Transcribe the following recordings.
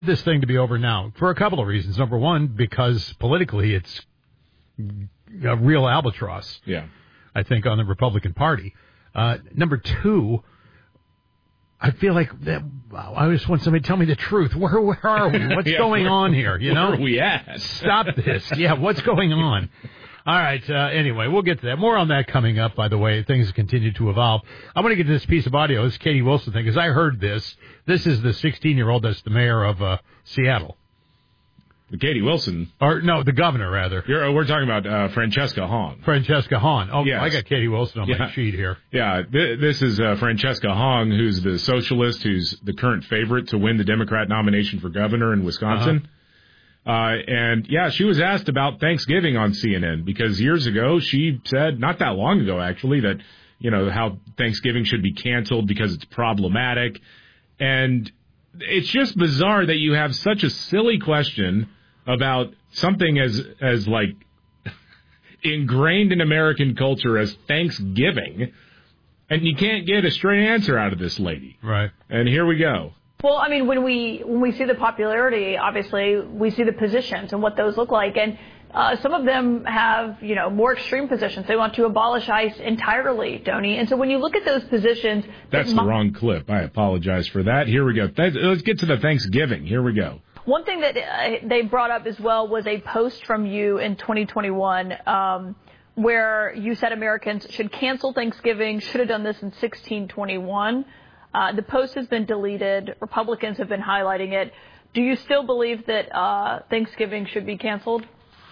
this thing to be over now for a couple of reasons. Number one, because politically it's a real albatross. Yeah. I think on the Republican Party. Number two, I feel like I just want somebody to tell me the truth. Where are we? What's going on here? You know, where are we at? Stop this. Yeah, what's going on? All right. Anyway, we'll get to that. More on that coming up, by the way. Things continue to evolve. I want to get to this piece of audio. This Katie Wilson thing, because I heard this. This is the 16-year-old that's the mayor of Seattle. Katie Wilson. Or, no, the governor, rather. We're talking about Francesca Hong. Francesca Hong. Oh, yes. I got Katie Wilson on my sheet here. Yeah, this is Francesca Hong, who's the socialist, who's the current favorite to win the Democrat nomination for governor in Wisconsin. And she was asked about Thanksgiving on CNN because years ago she said, not that long ago actually, that, how Thanksgiving should be canceled because it's problematic. And it's just bizarre that you have such a silly question about something as like ingrained in American culture as Thanksgiving, and you can't get a straight answer out of this lady. Right. And here we go. Well, I mean, when we see the popularity, obviously, we see the positions and what those look like. And some of them have, more extreme positions. They want to abolish ICE entirely, Tony. And so when you look at those positions... That's the wrong clip. I apologize for that. Here we go. Let's get to the Thanksgiving. Here we go. One thing that they brought up as well was a post from you in 2021 where you said Americans should cancel Thanksgiving, should have done this in 1621. The post has been deleted. Republicans have been highlighting it. Do you still believe that Thanksgiving should be canceled?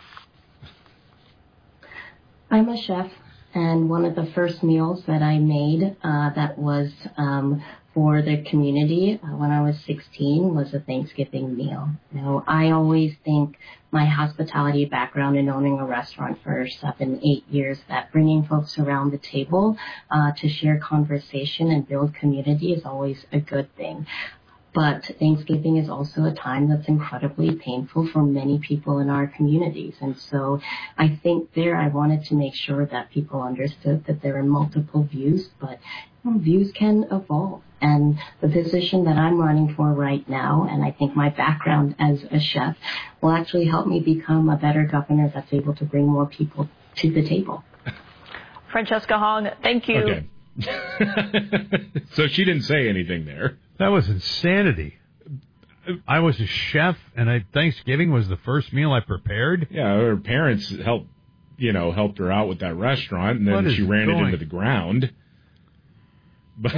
I'm a chef, and one of the first meals that I made that was for the community when I was 16 was a Thanksgiving meal. I always think my hospitality background in owning a restaurant for 7-8 years, that bringing folks around the table to share conversation and build community is always a good thing. But Thanksgiving is also a time that's incredibly painful for many people in our communities. And so I think I wanted to make sure that people understood that there are multiple views, but views can evolve. And the position that I'm running for right now, and I think my background as a chef, will actually help me become a better governor that's able to bring more people to the table. Francesca Hong, thank you. Okay. So she didn't say anything there. That was insanity. I was a chef, and Thanksgiving was the first meal I prepared. Yeah, her parents helped her out with that restaurant, and then she ran it into the ground. But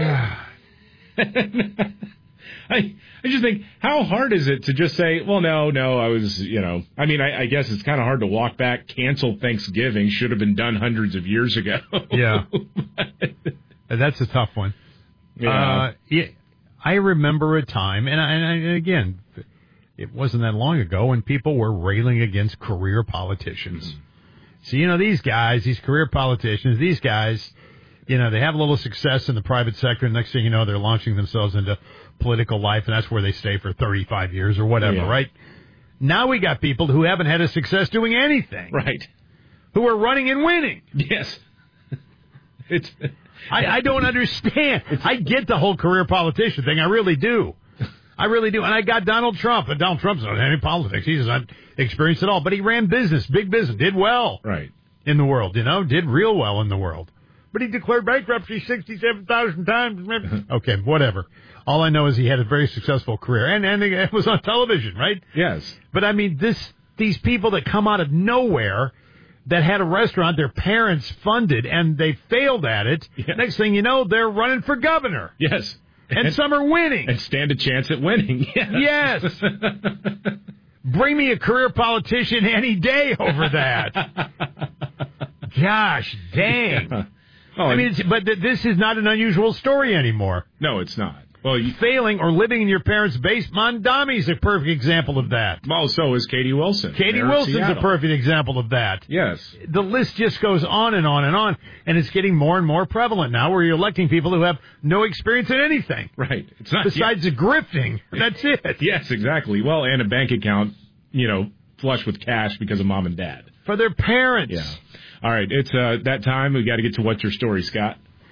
I just think, how hard is it to just say, well, no, I was, I mean, I guess it's kind of hard to walk back, cancel Thanksgiving, should have been done hundreds of years ago. Yeah. That's a tough one. Yeah. I remember a time, and again, it wasn't that long ago, when people were railing against career politicians. Mm-hmm. So, these guys, these career politicians, these guys, they have a little success in the private sector, and next thing you know, they're launching themselves into political life, and that's where they stay for 35 years or whatever, right? Now we got people who haven't had a success doing anything. Right. Who are running and winning. Yes. I don't understand. I get the whole career politician thing. I really do. And I got Donald Trump. And Donald Trump's not in any politics. He's not experienced at all. But he ran business, big business, did well in the world, did real well in the world. But he declared bankruptcy 67,000 times. Okay, whatever. All I know is he had a very successful career. And it was on television, right? Yes. But, I mean, these people that come out of nowhere that had a restaurant their parents funded, and they failed at it. Yes. Next thing you know, they're running for governor. Yes. And some are winning. And stand a chance at winning. Yes. Bring me a career politician any day over that. Gosh, dang. Yeah. Oh, I mean, but this is not an unusual story anymore. No, it's not. Well, failing or living in your parents' basement. Mondami's a perfect example of that. Well, so is Katie Wilson. Katie Wilson's a perfect example of that. Yes. The list just goes on and on and on, and it's getting more and more prevalent now, where you're electing people who have no experience in anything. Right. It's not besides the grifting. That's it. Yes, exactly. Well, and a bank account, flush with cash because of mom and dad. For their parents. Yeah. All right, it's that time. We got to get to What's Your Story, Scott.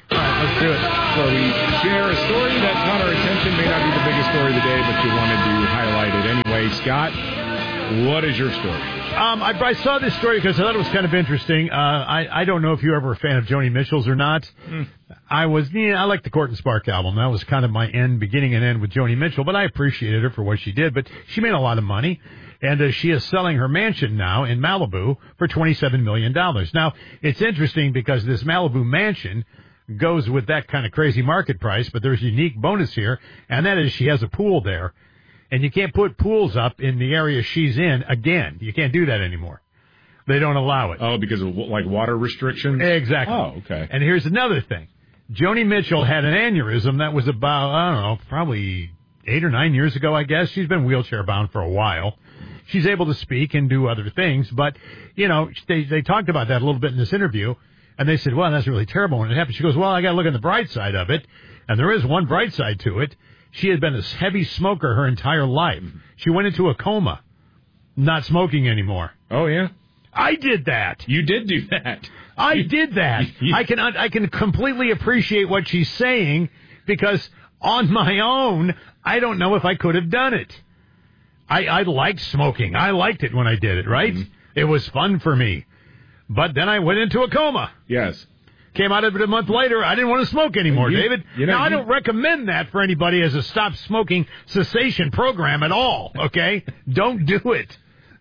All right, let's do it. Where we share a story that caught our attention, may not be the biggest story of the day, but you wanted to highlight it anyway. Scott, what is your story? I saw this story because I thought it was kind of interesting. I don't know if you're ever a fan of Joni Mitchell's or not. I like the Court and Spark album. That was kind of my beginning and end with Joni Mitchell, but I appreciated her for what she did. But she made a lot of money, and she is selling her mansion now in Malibu for $27 million. Now, it's interesting because this Malibu mansion goes with that kind of crazy market price, but there's a unique bonus here, and that is she has a pool there. And you can't put pools up in the area she's in again. You can't do that anymore. They don't allow it. Oh, because of, like, water restrictions? Exactly. Oh, okay. And here's another thing. Joni Mitchell had an aneurysm that was about, I don't know, probably 8 or 9 years ago, I guess. She's been wheelchair bound for a while. She's able to speak and do other things, but, they talked about that a little bit in this interview, and they said, well, that's really terrible when it happened. She goes, well, I got to look on the bright side of it, and there is one bright side to it. She had been a heavy smoker her entire life. She went into a coma, not smoking anymore. Oh, yeah? I did that. You did do that. I did that. I can completely appreciate what she's saying because on my own, I don't know if I could have done it. I liked smoking. I liked it when I did it, right? Mm-hmm. It was fun for me. But then I went into a coma. Yes. Came out of it a month later. I didn't want to smoke anymore, David. I don't recommend that for anybody as a stop smoking cessation program at all, okay? Don't do it.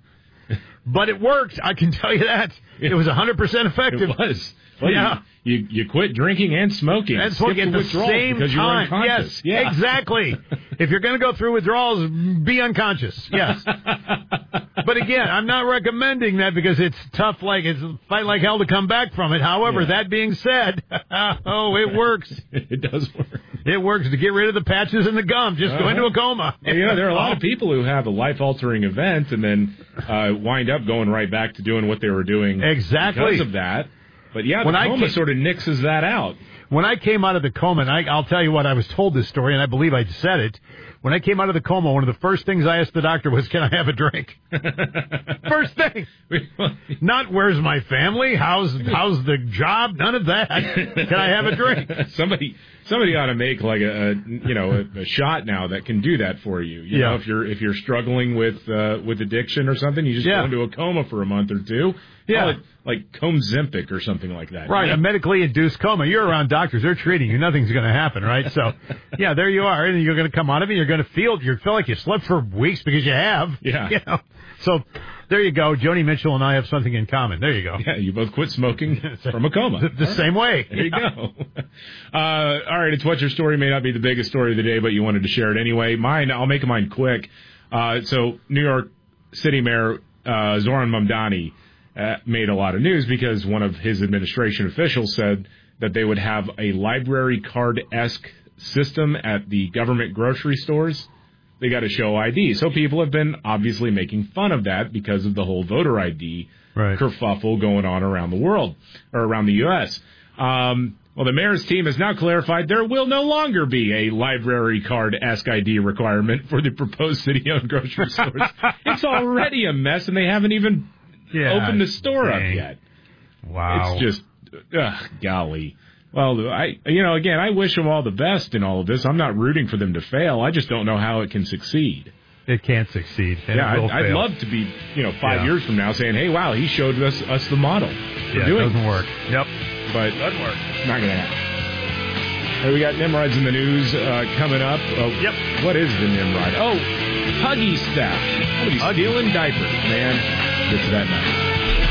But it worked. I can tell you that. It was 100% effective. It was. Well, yeah. You quit drinking and smoking. And smoking at the same time. Yes, yeah. Exactly. If you're going to go through withdrawals, be unconscious. Yes. But again, I'm not recommending that because it's tough, it's fight like hell to come back from it. However, that being said, it works. It does work. It works to get rid of the patches and the gum. Just go into a coma. Well, there are a lot of people who have a life-altering event and then wind up going right back to doing what they were doing because of that. But, the coma sort of nixes that out. When I came out of the coma, and I'll tell you what, I was told this story, and I believe I said it. When I came out of the coma, one of the first things I asked the doctor was, can I have a drink? First thing. Not where's my family? How's the job? None of that. Can I have a drink? Somebody ought to make like a shot now that can do that for you. You know, if you're struggling with addiction or something, you just go into a coma for a month or two. Yeah. Call it like Comzempic or something like that. Right, a medically induced coma. You're around doctors. They're treating you. Nothing's going to happen, right? So, there you are. And you're going to come out of it. You're going to feel like you slept for weeks because you have. Yeah. So, there you go. Joni Mitchell and I have something in common. There you go. Yeah, you both quit smoking from a coma. The same way. There you go. All right, it's What's Your Story. May not be the biggest story of the day, but you wanted to share it anyway. I'll make mine quick. So, New York City Mayor Zoran Mamdani made a lot of news because one of his administration officials said that they would have a library card-esque system at the government grocery stores. They got to show ID. So people have been obviously making fun of that because of the whole voter ID kerfuffle going on around the world, or around the U.S. Well, the mayor's team has now clarified there will no longer be a library card-esque ID requirement for the proposed city-owned grocery stores. It's already a mess, and they haven't even opened the store up yet. Wow. It's just, golly. Well, I wish them all the best in all of this. I'm not rooting for them to fail. I just don't know how it can succeed. It can't sucseed. I'd love to be, 5 years from now saying, hey, wow, he showed us the model. It doesn't work. Yep. But it doesn't work. Not going to happen. Hey, we got Nimrods in the news coming up. Yep. What is the Nimrod? Oh, Huggies staff. Somebody's stealing diapers, man. Get to that now.